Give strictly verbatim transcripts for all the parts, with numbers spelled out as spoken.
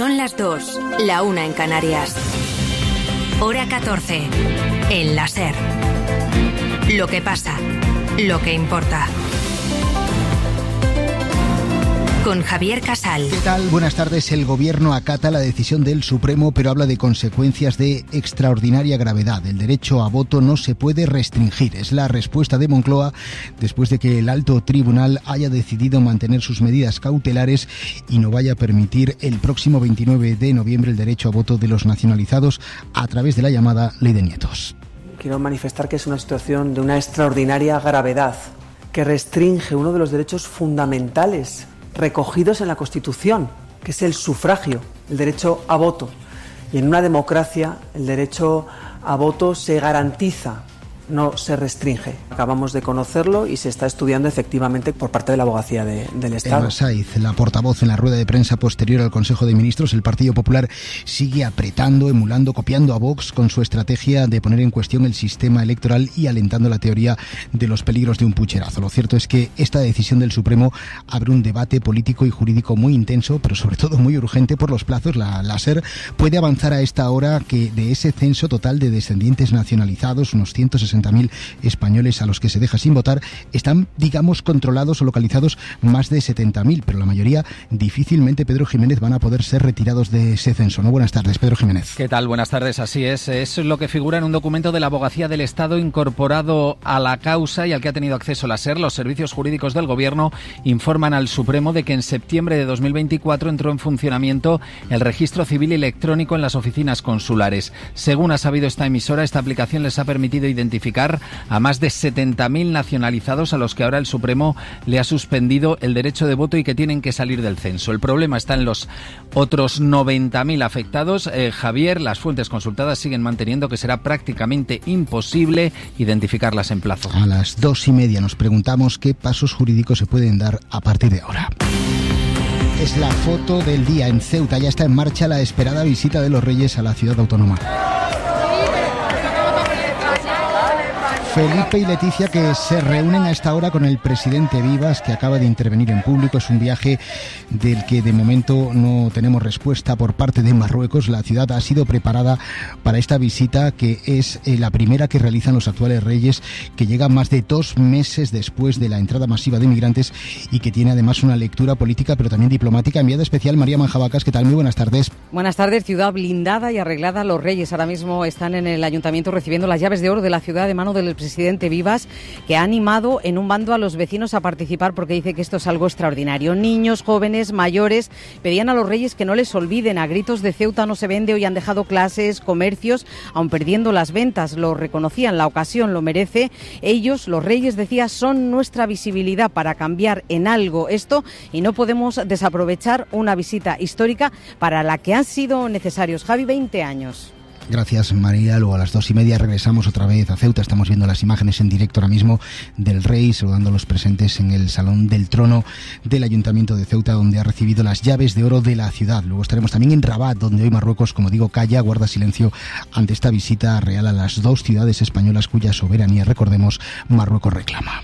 Son las dos, la una en Canarias. Hora catorce, en la SER. Lo que pasa, lo que importa. Con Javier Casal. ¿Qué tal? Buenas tardes. El Gobierno acata la decisión del Supremo, pero habla de consecuencias de extraordinaria gravedad. El derecho a voto no se puede restringir. Es la respuesta de Moncloa después de que el alto tribunal haya decidido mantener sus medidas cautelares y no vaya a permitir el próximo veintinueve de noviembre el derecho a voto de los nacionalizados a través de la llamada Ley de Nietos. Quiero manifestar que es una situación de una extraordinaria gravedad que restringe uno de los derechos fundamentales recogidos en la Constitución, que es el sufragio, el derecho a voto. Y en una democracia el derecho a voto se garantiza, no se restringe. Acabamos de conocerlo y se está estudiando efectivamente por parte de la Abogacía de, del Estado. Emma Saiz, la portavoz en la rueda de prensa posterior al Consejo de Ministros, el Partido Popular sigue apretando, emulando, copiando a Vox con su estrategia de poner en cuestión el sistema electoral y alentando la teoría de los peligros de un pucherazo. Lo cierto es que esta decisión del Supremo abre un debate político y jurídico muy intenso, pero sobre todo muy urgente por los plazos. La, la SER puede avanzar a esta hora que de ese censo total de descendientes nacionalizados, unos ciento sesenta mil españoles a los que se deja sin votar, están, digamos, controlados o localizados más de setenta mil, pero la mayoría difícilmente, Pedro Jiménez, van a poder ser retirados de ese censo. ¿No? Buenas tardes, Pedro Jiménez. ¿Qué tal? Buenas tardes, así es. Es lo que figura en un documento de la Abogacía del Estado incorporado a la causa y al que ha tenido acceso la SER. Los servicios jurídicos del Gobierno informan al Supremo de que en septiembre de dos mil veinticuatro entró en funcionamiento el registro civil electrónico en las oficinas consulares. Según ha sabido esta emisora, esta aplicación les ha permitido identificar a más de setenta mil nacionalizados a los que ahora el Supremo le ha suspendido el derecho de voto y que tienen que salir del censo. El problema está en los otros noventa mil afectados. Eh, Javier, las fuentes consultadas siguen manteniendo que será prácticamente imposible identificarlas en plazo. A las dos y media nos preguntamos qué pasos jurídicos se pueden dar a partir de ahora. Es la foto del día en Ceuta. Ya está en marcha la esperada visita de los Reyes a la ciudad autónoma. Felipe y Leticia, que se reúnen a esta hora con el presidente Vivas, que acaba de intervenir en público. Es un viaje del que de momento no tenemos respuesta por parte de Marruecos. La ciudad ha sido preparada para esta visita, que es la primera que realizan los actuales reyes, que llega más de dos meses después de la entrada masiva de migrantes y que tiene además una lectura política pero también diplomática. Enviada especial María Manjabacas, ¿qué tal? Muy buenas tardes. Buenas tardes. Ciudad blindada y arreglada. Los reyes ahora mismo están en el ayuntamiento recibiendo las llaves de oro de la ciudad de mano del presidente Vivas, que ha animado en un bando a los vecinos a participar porque dice que esto es algo extraordinario. Niños, jóvenes, mayores pedían a los reyes que no les olviden. A gritos de Ceuta no se vende. Hoy han dejado clases, comercios, aun perdiendo las ventas. Lo reconocían, la ocasión lo merece. Ellos, los reyes, decía, son nuestra visibilidad para cambiar en algo esto y no podemos desaprovechar una visita histórica para la que han sido necesarios, Javi, veinte años. Gracias, María. Luego a las dos y media regresamos otra vez a Ceuta. Estamos viendo las imágenes en directo ahora mismo del rey saludando a los presentes en el Salón del Trono del Ayuntamiento de Ceuta, donde ha recibido las llaves de oro de la ciudad. Luego estaremos también en Rabat, donde hoy Marruecos, como digo, calla, guarda silencio ante esta visita real a las dos ciudades españolas cuya soberanía, recordemos, Marruecos reclama.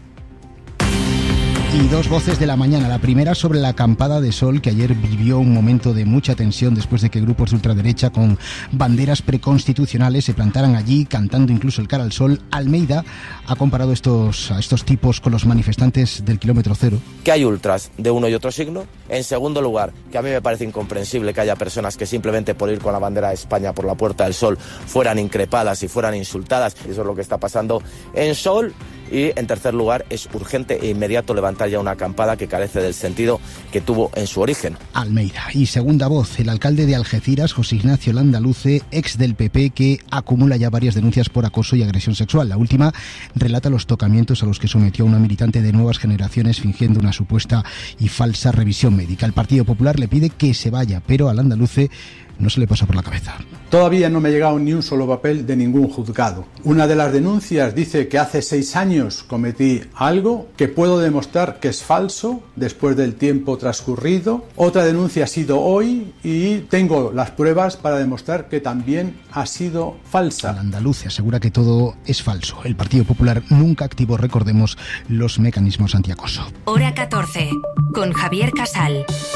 Y dos voces de la mañana. La primera sobre la acampada de Sol, que ayer vivió un momento de mucha tensión después de que grupos de ultraderecha con banderas preconstitucionales se plantaran allí, cantando incluso el Cara al Sol. Almeida ha comparado estos, a estos tipos con los manifestantes del kilómetro cero. Que hay ultras de uno y otro signo. En segundo lugar, que a mí me parece incomprensible que haya personas que simplemente por ir con la bandera de España por la Puerta del Sol fueran increpadas y fueran insultadas. Y eso es lo que está pasando en Sol. Y, en tercer lugar, es urgente e inmediato levantar ya una acampada que carece del sentido que tuvo en su origen. Almeida. Y segunda voz, el alcalde de Algeciras, José Ignacio Landaluce, ex del P P, que acumula ya varias denuncias por acoso y agresión sexual. La última relata los tocamientos a los que sometió a una militante de Nuevas Generaciones fingiendo una supuesta y falsa revisión médica. El Partido Popular le pide que se vaya, pero a Landaluce no se le pasa por la cabeza. Todavía no me ha llegado ni un solo papel de ningún juzgado. Una de las denuncias dice que hace seis años cometí algo que puedo demostrar que es falso después del tiempo transcurrido. Otra denuncia ha sido hoy y tengo las pruebas para demostrar que también ha sido falsa. El andaluz asegura que todo es falso. El Partido Popular nunca activó, recordemos, los mecanismos antiacoso. Hora catorce, con Javier Casal.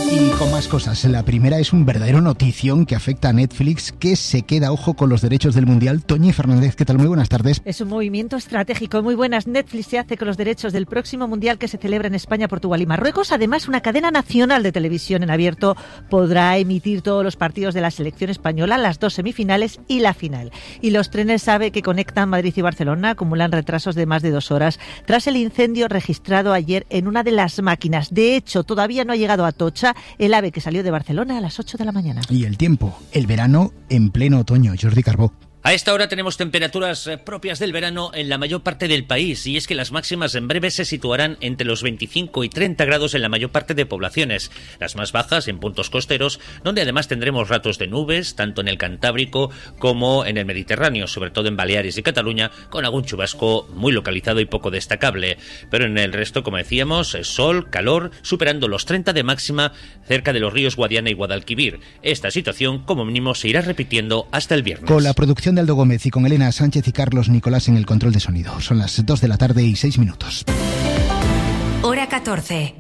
Y con más cosas. La primera es un verdadero notición que afecta a Netflix, que se queda, ojo, con los derechos del Mundial. Toñi Fernández, ¿qué tal? Muy buenas tardes. Es un movimiento estratégico. Muy buenas. Netflix se hace con los derechos del próximo Mundial que se celebra en España, Portugal y Marruecos. Además, una cadena nacional de televisión en abierto podrá emitir todos los partidos de la selección española, las dos semifinales y la final. Y los trenes AVE que conectan Madrid y Barcelona acumulan retrasos de más de dos horas tras el incendio registrado ayer en una de las máquinas. De hecho, todavía no ha llegado a Atocha el AVE que salió de Barcelona a las ocho de la mañana. Y el tiempo, el verano en pleno otoño. Jordi Carbó. A esta hora tenemos temperaturas propias del verano en la mayor parte del país, y es que las máximas en breve se situarán entre los veinticinco y treinta grados en la mayor parte de poblaciones, las más bajas en puntos costeros, donde además tendremos ratos de nubes, tanto en el Cantábrico como en el Mediterráneo, sobre todo en Baleares y Cataluña, con algún chubasco muy localizado y poco destacable. Pero en el resto, como decíamos, sol, calor, superando los treinta de máxima cerca de los ríos Guadiana y Guadalquivir. Esta situación, como mínimo, se irá repitiendo hasta el viernes. Con la producción de Aldo Gómez y con Elena Sánchez y Carlos Nicolás en el control de sonido. Son las dos de la tarde y seis minutos. Hora catorce.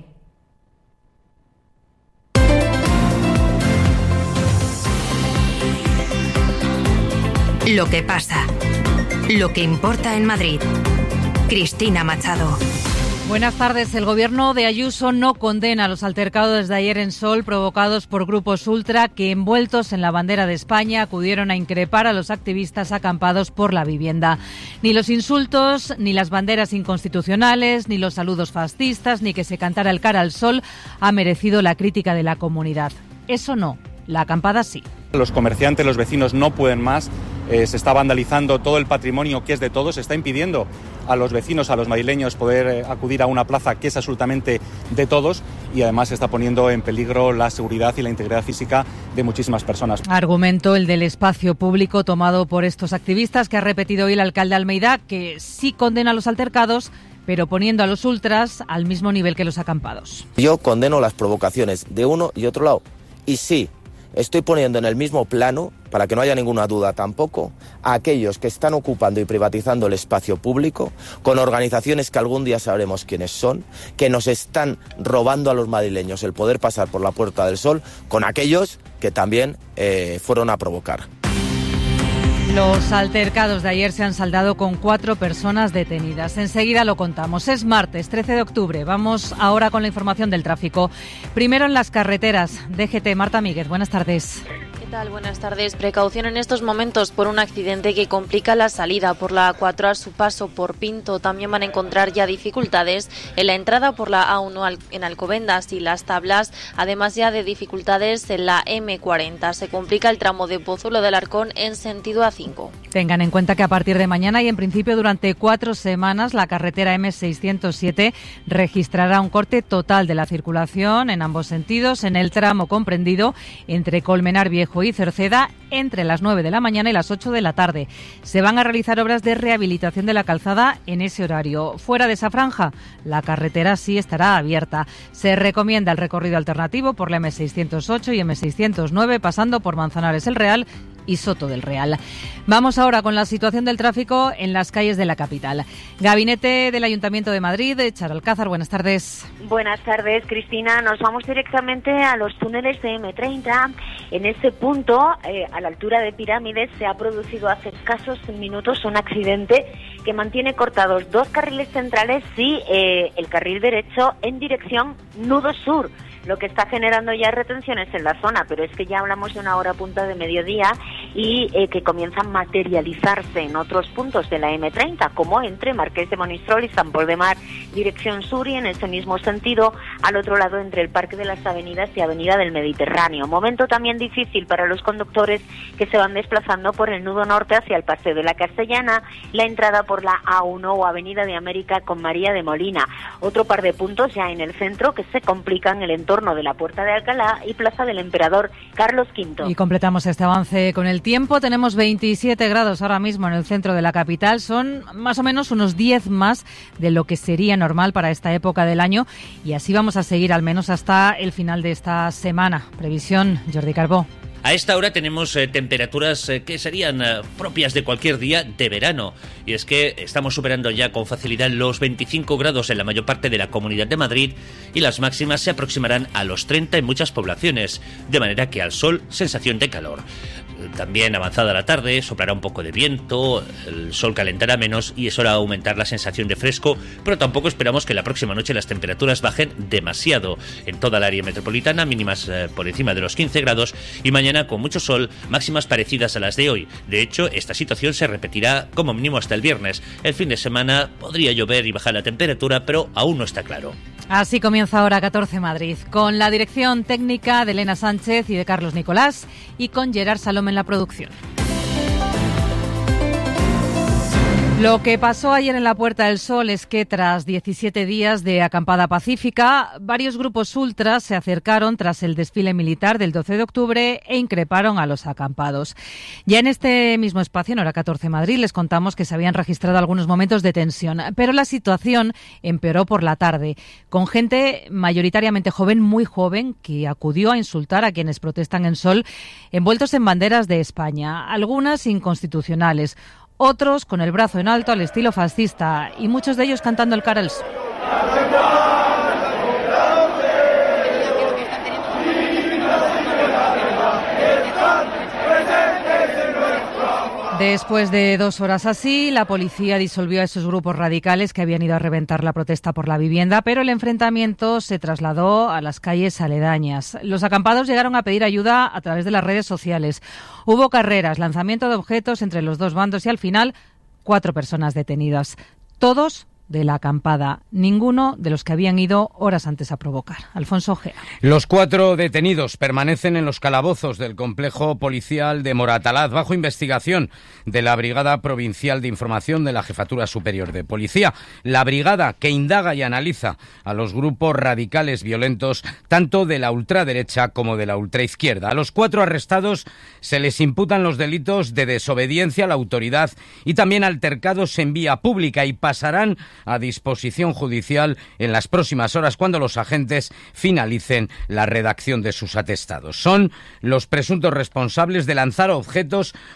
Lo que pasa. Lo que importa en Madrid. Cristina Machado. Buenas tardes. El gobierno de Ayuso no condena los altercados de ayer en Sol provocados por grupos ultra que, envueltos en la bandera de España, acudieron a increpar a los activistas acampados por la vivienda. Ni los insultos, ni las banderas inconstitucionales, ni los saludos fascistas, ni que se cantara el cara al sol ha merecido la crítica de la comunidad. Eso no, la acampada sí. Los comerciantes, los vecinos no pueden más. Eh, se está vandalizando todo el patrimonio que es de todos, se está impidiendo a los vecinos, a los madrileños, poder eh, acudir a una plaza que es absolutamente de todos, y además se está poniendo en peligro la seguridad y la integridad física de muchísimas personas. Argumento el del espacio público tomado por estos activistas, que ha repetido hoy el alcalde Almeida, que sí condena los altercados, pero poniendo a los ultras al mismo nivel que los acampados. Yo condeno las provocaciones de uno y otro lado, y sí, estoy poniendo en el mismo plano, para que no haya ninguna duda tampoco, a aquellos que están ocupando y privatizando el espacio público, con organizaciones que algún día sabremos quiénes son, que nos están robando a los madrileños el poder pasar por la Puerta del Sol, con aquellos que también eh, fueron a provocar. Los altercados de ayer se han saldado con cuatro personas detenidas. Enseguida lo contamos. Es martes, trece de octubre. Vamos ahora con la información del tráfico. Primero en las carreteras. D G T, Marta Míguez, buenas tardes. ¿Qué tal? Buenas tardes. Precaución en estos momentos por un accidente que complica la salida por la A cuatro a su paso por Pinto. También van a encontrar ya dificultades en la entrada por la A uno en Alcobendas y Las Tablas, además ya de dificultades en la eme cuarenta. Se complica el tramo de Pozuelo del Arcón en sentido A cinco. Tengan en cuenta que a partir de mañana y en principio durante cuatro semanas la carretera eme seiscientos siete registrará un corte total de la circulación en ambos sentidos en el tramo comprendido entre Colmenar Viejo y Cerceda entre las nueve de la mañana y las ocho de la tarde. Se van a realizar obras de rehabilitación de la calzada en ese horario. Fuera de esa franja, la carretera sí estará abierta. Se recomienda el recorrido alternativo por la eme seiscientos ocho y eme seiscientos nueve pasando por Manzanares el Real y Soto del Real. Vamos ahora con la situación del tráfico en las calles de la capital. Gabinete del Ayuntamiento de Madrid, Charo Alcázar, buenas tardes. Buenas tardes, Cristina. Nos vamos directamente a los túneles de eme treinta. En ese punto, eh, a la altura de Pirámides, se ha producido hace escasos minutos un accidente que mantiene cortados dos carriles centrales y eh, el carril derecho en dirección Nudo Sur, lo que está generando ya retenciones en la zona, pero es que ya hablamos de una hora punta de mediodía y eh, que comienzan a materializarse en otros puntos de la eme treinta, como entre Marqués de Monistrol y San Pol de Mar, dirección sur, y en ese mismo sentido, al otro lado, entre el Parque de las Avenidas y Avenida del Mediterráneo. Momento también difícil para los conductores que se van desplazando por el nudo norte hacia el Paseo de la Castellana, la entrada por la A uno o Avenida de América con María de Molina. Otro par de puntos ya en el centro que se complican en el entorno de la Puerta de Alcalá y Plaza del Emperador Carlos quinto. Y completamos este avance con el tiempo. Tenemos veintisiete grados ahora mismo en el centro de la capital. Son más o menos unos diez más de lo que sería normal para esta época del año. Y así vamos a seguir al menos hasta el final de esta semana. Previsión, Jordi Carbó. A esta hora tenemos eh, temperaturas eh, que serían eh, propias de cualquier día de verano. Y es que estamos superando ya con facilidad los veinticinco grados en la mayor parte de la Comunidad de Madrid y las máximas se aproximarán a los treinta en muchas poblaciones, de manera que al sol sensación de calor. También avanzada la tarde, soplará un poco de viento, el sol calentará menos y eso hará aumentar la sensación de fresco, pero tampoco esperamos que la próxima noche las temperaturas bajen demasiado. En toda el área metropolitana, mínimas eh, por encima de los quince grados y mañana con mucho sol, máximas parecidas a las de hoy. De hecho, esta situación se repetirá como mínimo hasta el viernes. El fin de semana podría llover y bajar la temperatura, pero aún no está claro. Así comienza Hora catorce Madrid, con la dirección técnica de Elena Sánchez y de Carlos Nicolás y con Gerard Salom en la producción. Lo que pasó ayer en la Puerta del Sol es que tras diecisiete días de acampada pacífica, varios grupos ultras se acercaron tras el desfile militar del doce de octubre e increparon a los acampados. Ya en este mismo espacio, en Hora catorce Madrid, les contamos que se habían registrado algunos momentos de tensión, pero la situación empeoró por la tarde, con gente mayoritariamente joven, muy joven, que acudió a insultar a quienes protestan en Sol, envueltos en banderas de España, algunas inconstitucionales, otros con el brazo en alto al estilo fascista y muchos de ellos cantando el Cara al Sol. Después de dos horas así, la policía disolvió a esos grupos radicales que habían ido a reventar la protesta por la vivienda, pero el enfrentamiento se trasladó a las calles aledañas. Los acampados llegaron a pedir ayuda a través de las redes sociales. Hubo carreras, lanzamiento de objetos entre los dos bandos y al final cuatro personas detenidas. Todos de la acampada, ninguno de los que habían ido horas antes a provocar. Alfonso Ojea. Los cuatro detenidos permanecen en los calabozos del complejo policial de Moratalaz bajo investigación de la Brigada Provincial de Información de la Jefatura Superior de Policía. La brigada que indaga y analiza a los grupos radicales violentos tanto de la ultraderecha como de la ultraizquierda. A los cuatro arrestados se les imputan los delitos de desobediencia a la autoridad y también altercados en vía pública y pasarán a disposición judicial en las próximas horas cuando los agentes finalicen la redacción de sus atestados. Son los presuntos responsables de lanzar objetos